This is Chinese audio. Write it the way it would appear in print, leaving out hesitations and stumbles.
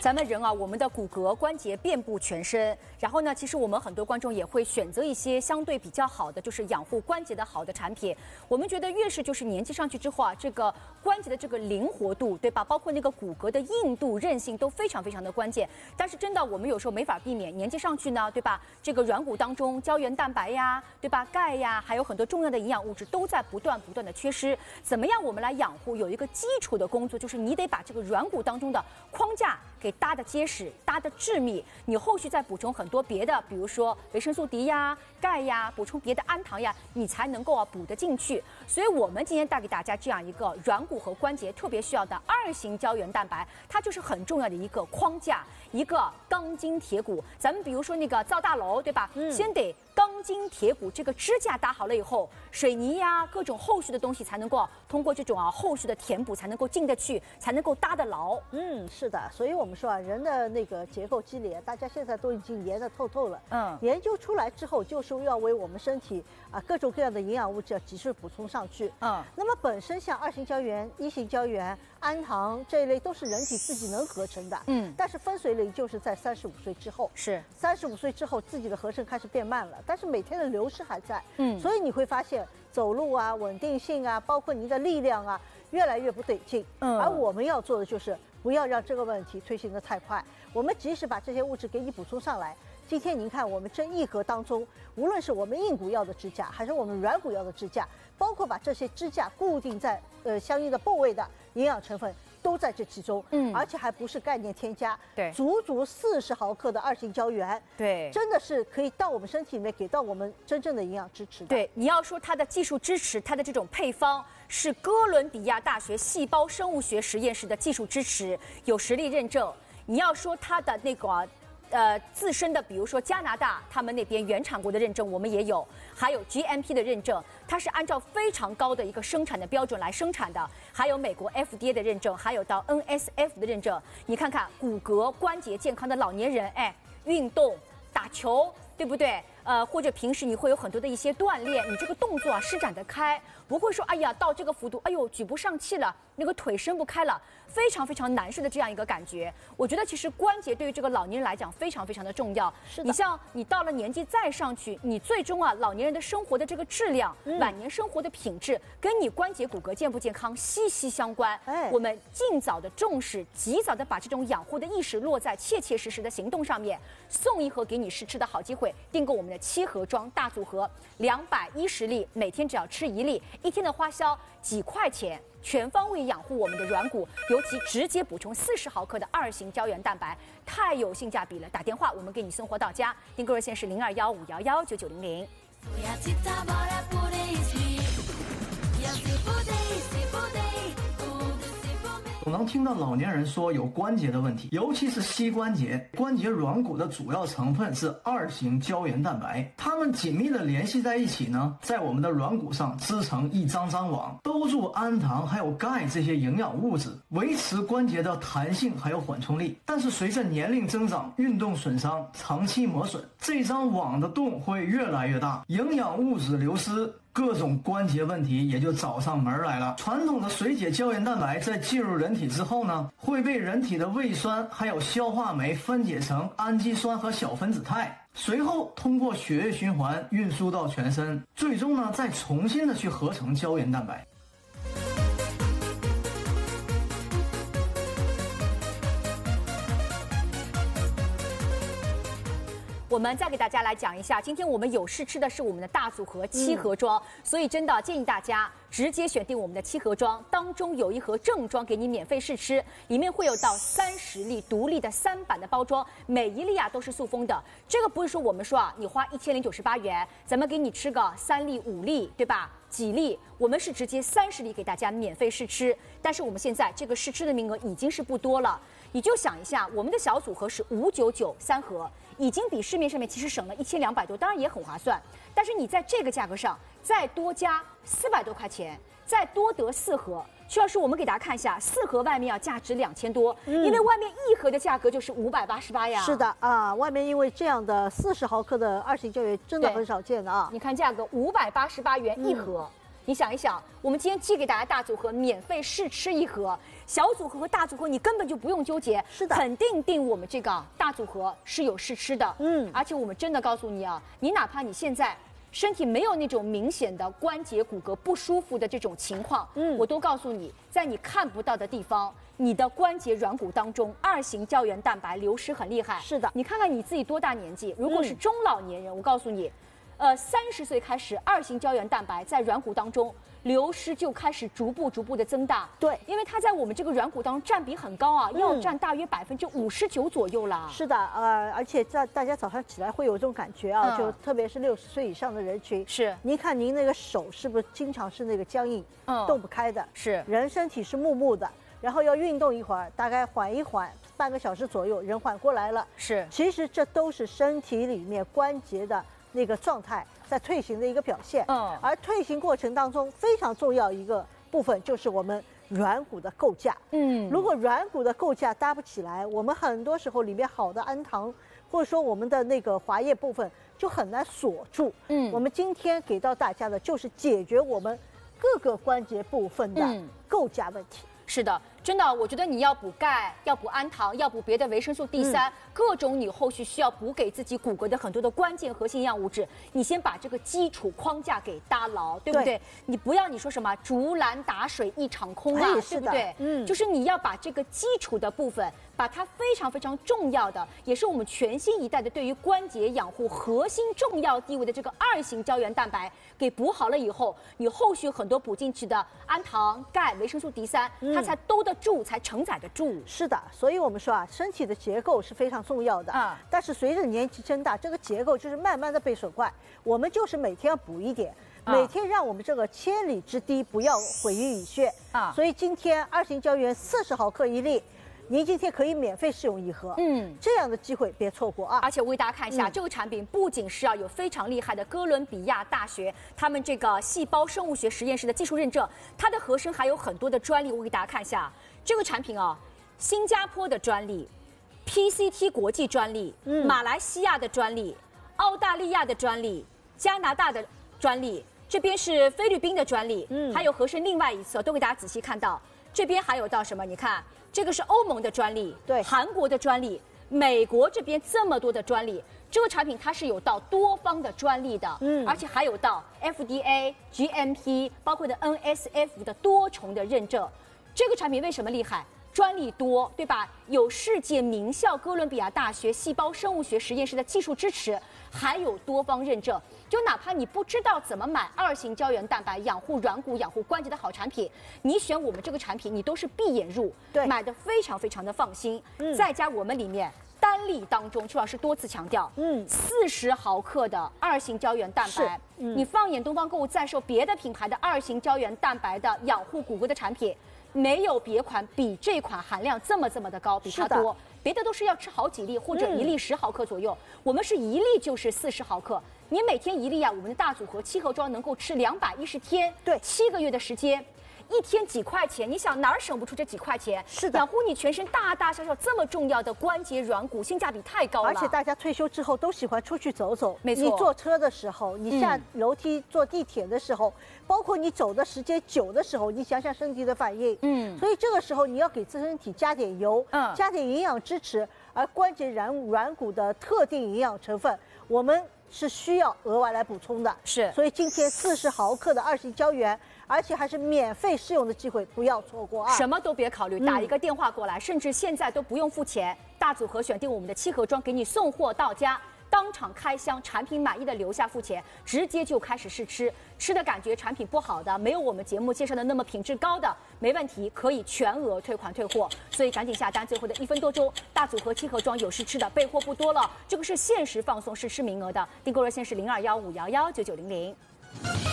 咱们人啊，我们的骨骼关节遍布全身，然后呢，其实我们很多观众也会选择一些相对比较好的，就是养护关节的好的产品。我们觉得越是就是年纪上去之后啊，这个关节的这个灵活度，对吧？包括那个骨骼的硬度、韧性都非常非常的关键。但是真的，我们有时候没法避免，年纪上去呢，对吧？这个软骨当中胶原蛋白呀，对吧？钙呀，还有很多重要的营养物质都在不断的缺失。怎么样我们来养护？有一个基础的工作，就是你得把这个软骨当中的框架给搭得结实、搭得致密，你后续再补充很多别的，比如说维生素 D 呀、钙呀，补充别的氨糖呀，你才能够补得进去。所以我们今天带给大家这样一个软骨和关节特别需要的2型胶原蛋白，它就是很重要的一个框架，一个钢筋铁骨。咱们比如说那个造大楼，对吧？先得钢筋铁骨这个支架搭好了以后，水泥呀各种后续的东西才能够通过这种后续的填补才能够进得去，才能够搭得牢。 是的，所以我们说啊，人的那个结构肌理，大家现在都已经研得透透了。研究出来之后，就是要为我们身体各种各样的营养物质要及时补充上去。那么本身像2型胶原、1型胶原、氨糖这一类都是人体自己能合成的。但是分水岭就是在35岁之后。是35岁之后，自己的合成开始变慢了，但是每天的流失还在。所以你会发现走路啊、稳定性啊，包括你的力量啊，越来越不对劲。而我们要做的就是不要让这个问题推行得太快。我们即使把这些物质给你补充上来，今天您看我们这一盒当中，无论是我们硬骨要的支架，还是我们软骨要的支架，包括把这些支架固定在相应的部位的营养成分都在这其中。而且还不是概念添加。对，足40毫克的2型胶原。对，真的是可以到我们身体里面给到我们真正的营养支持的。 对，你要说它的技术支持，它的这种配方是哥伦比亚大学细胞生物学实验室的技术支持，有实例认证。你要说它的那个自身的，比如说加拿大他们那边原产国的认证，我们也有，还有 GMP 的认证，它是按照非常高的一个生产的标准来生产的，还有美国 FDA 的认证，还有到 NSF 的认证。你看看骨骼关节健康的老年人，运动打球，对不对？或者平时你会有很多的一些锻炼，你这个动作施展得开，不会说哎呀到这个幅度，哎呦举不上气了，那个腿伸不开了，非常非常难受的这样一个感觉。我觉得其实关节对于这个老年人来讲非常非常的重要。是的，你像你到了年纪再上去，你最终老年人的生活的这个质量，晚年生活的品质，跟你关节骨骼健不健康息息相关。我们尽早的重视，及早的把这种养护的意识落在切切实实的行动上面。送一盒给你试吃的好机会，订购我们的7盒装大组合，210粒，每天只要吃1粒，1天的花销几块钱，全方位养护我们的软骨，尤其直接补充40毫克的2型胶原蛋白，太有性价比了。打电话我们给你送货到家，订购热线是0215119900。 总能听到老年人说有关节的问题，尤其是膝关节。关节软骨的主要成分是2型胶原蛋白，它们紧密的联系在一起呢，在我们的软骨上织成一张张网，兜住氨糖还有钙这些营养物质，维持关节的弹性还有缓冲力。但是随着年龄增长、运动损伤、长期磨损，这张网的洞会越来越大，营养物质流失，各种关节问题也就找上门来了。传统的水解胶原蛋白在进入人体之后呢，会被人体的胃酸还有消化酶分解成氨基酸和小分子肽，随后通过血液循环运输到全身，最终呢再重新的去合成胶原蛋白。 我们再给大家来讲一下，今天我们有试吃的是我们的大组合7盒装，所以真的建议大家直接选定我们的7盒装，当中有1盒正装给你免费试吃，里面会有到30粒独立的3版的包装，每1粒都是塑封的。这个不是说我们说你花1098元，咱们给你吃个3粒5粒，对吧？几粒，我们是直接30粒给大家免费试吃，但是我们现在这个试吃的名额已经是不多了，你就想一下，我们的小组合是599 3盒，已经比市面上面其实省了1200多，当然也很划算。但是你在这个价格上再多加400多块钱，再多得4盒。徐老师，我们给大家看一下，4盒外面要价值2000多，因为外面1盒的价格就是588呀。 是的外面因为这样的40毫克的2型胶原真的很少见的啊。 你看价格588元1盒。 你想一想，我们今天寄给大家大组合，免费试吃1盒，小组合和大组合你根本就不用纠结， 是的， 肯定定我们这个大组合是有试吃的，而且我们真的告诉你啊，你哪怕你现在身体没有那种明显的关节骨骼不舒服的这种情况，我都告诉你，在你看不到的地方，你的关节软骨当中2型胶原蛋白流失很厉害。 是的， 你看看你自己多大年纪，如果是中老年人，我告诉你，30岁开始，2型胶原蛋白在软骨当中流失就开始逐步的增大。 对， 因为它在我们这个软骨当中占比很高啊，要占大约59%左右了。 是的，而且大家早上起来会有这种感觉啊，就特别是60岁以上的人群。 是， 您看您那个手是不是经常是那个僵硬，动不开的？ 是， 人身体是木木的，然后要运动一会儿，大概缓一缓，半个小时左右，人缓过来了。 是， 其实这都是身体里面关节的那个状态在退行的一个表现。而退行过程当中非常重要一个部分就是我们软骨的构架。如果软骨的构架搭不起来，我们很多时候里面好的氨糖或者说我们的那个滑液部分就很难锁住。我们今天给到大家的就是解决我们各个关节部分的构架问题。 是的，真的，我觉得你要补钙，要补氨糖，要补别的维生素 D3，各种你后续需要补给自己骨骼的很多的关键核心营养物质，你先把这个基础框架给搭牢，对不对？你不要你说什么竹篮打水一场空啊，对不对？就是你要把这个基础的部分，把它非常重要的，也是我们全新一代的对于关节养护核心重要地位的这个2型胶原蛋白给补好了以后，你后续很多补进去的氨糖、钙、维生素 D3，它才兜得住，才承载得住。 是的，所以我们说啊，身体的结构是非常重要的。但是随着年纪增大，这个结构就是慢慢的被损坏。我们就是每天要补一点，每天让我们这个千里之堤不要毁于蚁穴。所以今天2型胶原40毫克1粒。您今天可以免费试用1盒，这样的机会别错过啊！ 而且我给大家看一下，这个产品不仅是要有非常厉害的哥伦比亚大学他们这个细胞生物学实验室的技术认证，它的盒身还有很多的专利。我给大家看一下这个产品啊，新加坡的专利、PCT 国际专利、马来西亚的专利、澳大利亚的专利、加拿大的专利，这边是菲律宾的专利，还有盒身另外一侧都给大家仔细看到，这边还有到什么？你看。这个是欧盟的专利， 对， 韩国的专利，美国这边这么多的专利，这个产品它是有到多方的专利的，而且还有到 FDA、GMP， 包括的 NSF 的多重的认证。这个产品为什么厉害？专利多，对吧？有世界名校哥伦比亚大学细胞生物学实验室的技术支持，还有多方认证。就哪怕你不知道怎么买2型胶原蛋白养护软骨、养护关节的好产品，你选我们这个产品，你都是闭眼入， 对， 买的非常的放心。再加我们里面单粒当中，邱老师多次强调，40毫克的2型胶原蛋白，你放眼东方购物在售别的品牌的2型胶原蛋白的养护骨骼的产品。没有别款比这款含量这么的高，比它多。别的都是要吃好几粒，或者1粒10毫克左右，我们是1粒就是40毫克。你每天1粒啊，我们的大组合7盒装能够吃210天， 对 ，7个月的时间。1天几块钱，你想哪儿省不出这几块钱？ 是的， 养护你全身大大小小这么重要的关节软骨，性价比太高了。 而且大家退休之后都喜欢出去走走， 没错。 你坐车的时候，你下楼梯、坐地铁的时候，包括你走的时间久的时候，你想想身体的反应。所以这个时候你要给自身体加点油，加点营养支持。而关节软骨的特定营养成分，我们是需要额外来补充的。 是， 所以今天40毫克的2型胶原。而且还是免费试用的机会，不要错过啊！ 什么都别考虑，打一个电话过来，甚至现在都不用付钱，大组合选定我们的7盒装，给你送货到家，当场开箱，产品满意的留下付钱，直接就开始试吃，吃的感觉产品不好的，没有我们节目介绍的那么品质高的，没问题，可以全额退款退货。所以赶紧下单，最后的1分多钟，大组合7盒装有试吃的，备货不多了，这个是限时放送试吃名额的，订购热线是0215119900。